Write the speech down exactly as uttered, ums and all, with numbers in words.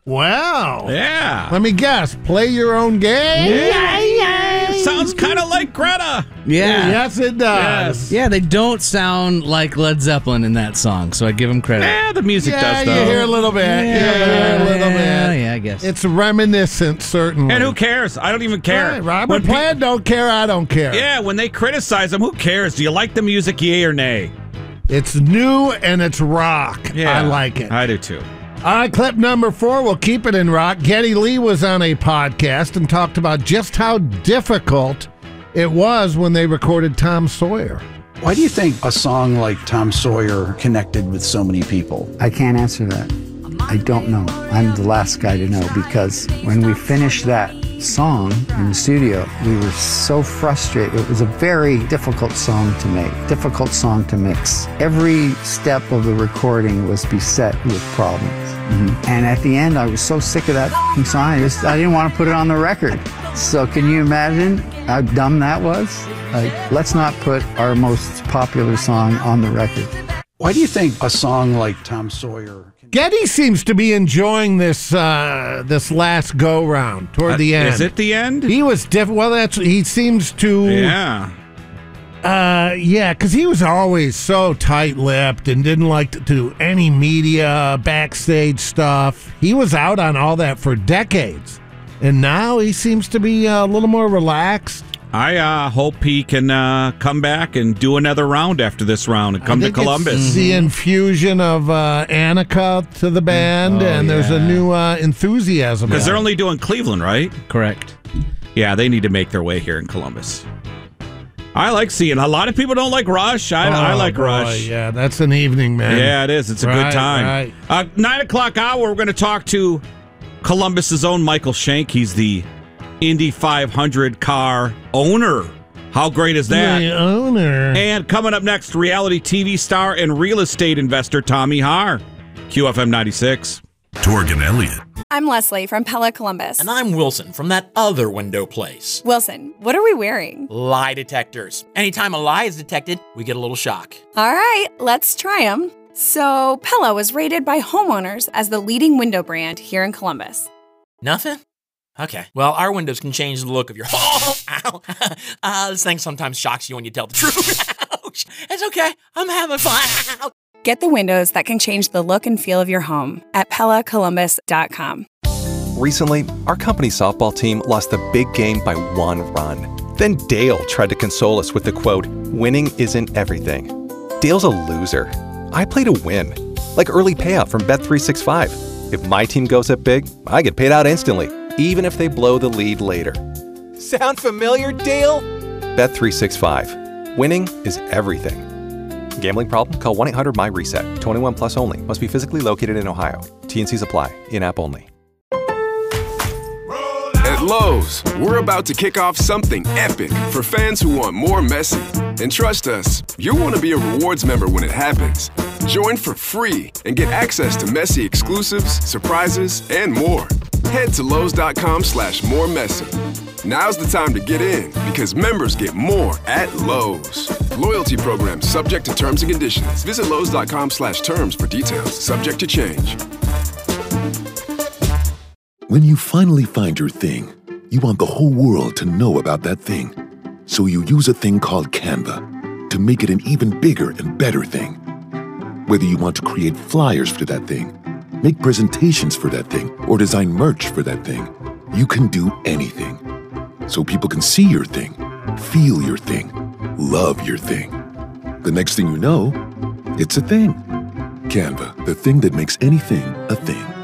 Wow. Yeah. Let me guess. Play your own game? Yeah, yeah. Sounds kind of like Greta. Yeah. Yes, it does. Yes. Yeah, they don't sound like Led Zeppelin in that song, so I give them credit. Yeah, the music Yeah, does, though. you hear a little bit. Yeah, you hear a little yeah, bit. yeah, I guess. It's reminiscent, certainly. And who cares? I don't even care. Right, Robert When pe- Plant don't care, I don't care. Yeah, when they criticize them, who cares? Do you like the music, yay or nay? It's new and it's rock. I like it. I do, too. All right, clip number four. We'll keep it in rock. Geddy Lee was on a podcast and talked about just how difficult it was when they recorded Tom Sawyer. Why do you think a song like Tom Sawyer connected with so many people? I can't answer that. I don't know. I'm the last guy to know because when we finished that song in the studio, we were so frustrated. It was a very difficult song to make, difficult song to mix. Every step of the recording was beset with problems. Mm-hmm. And at the end, I was so sick of that f***ing song, I, just, I didn't want to put it on the record. So can you imagine how dumb that was? Like, let's not put our most popular song on the record. Why do you think a song like Tom Sawyer... Geddy seems to be enjoying this uh, this last go round toward Uh, the end. Is it the end? He was different. Well, that's he seems to. Yeah. Uh, yeah, because he was always so tight-lipped and didn't like to do any media backstage stuff. He was out on all that for decades, and now he seems to be uh, a little more relaxed. I uh, hope he can uh, come back and do another round after this round and come I to think it's Columbus. the infusion of uh, Annika to the band, Oh, and there's a yeah. new uh, enthusiasm. Because they're only doing Cleveland, right? Correct. Yeah, they need to make their way here in Columbus. I like seeing. A lot of people don't like Rush. I, I Oh, like boy, Rush. Yeah, that's an evening, man. Yeah, it is. It's a Right, good time. right. Uh, nine o'clock hour, we're going to talk to Columbus's own Michael Shank. He's the Indy five hundred car owner. How great is that? The owner. And coming up next, reality T V star and real estate investor Tommy Haar. Q F M ninety-six. Torgan Elliott. I'm Leslie from Pella Columbus. And I'm Wilson from that other window place. Wilson, what are we wearing? Lie detectors. Anytime a lie is detected, we get a little shock. All right, let's try them. So, Pella was rated by homeowners as the leading window brand here in Columbus. Nothing? Okay. Well, our windows can change the look of your home. Ow. Uh, this thing sometimes shocks you when you tell the truth. Ouch. It's okay. I'm having fun. Get the windows that can change the look and feel of your home at Pella Columbus dot com. Recently, our company softball team lost the big game by one run. Then Dale tried to console us with the quote, "Winning isn't everything." Dale's a loser. I play to win. Like early payout from Bet three sixty-five. If my team goes up big, I get paid out instantly, even if they blow the lead later. Sound familiar, Dale? Bet three sixty-five. Winning is everything. Gambling problem? Call one eight hundred M Y reset. twenty-one plus only. Must be physically located in Ohio. T N Cs apply. In-app only. At Lowe's, we're about to kick off something epic for fans who want more Messi. And trust us, you'll want to be a rewards member when it happens. Join for free and get access to Messi exclusives, surprises, and more. Head to Lowe's.com slash more Messi. Now's the time to get in because members get more at Lowe's. Loyalty program subject to terms and conditions. Visit Lowe's.com slash terms for details. Subject to change. When you finally find your thing, you want the whole world to know about that thing. So you use a thing called Canva to make it an even bigger and better thing. Whether you want to create flyers for that thing, make presentations for that thing, or design merch for that thing, you can do anything. So people can see your thing, feel your thing, love your thing. The next thing you know, it's a thing. Canva, the thing that makes anything a thing.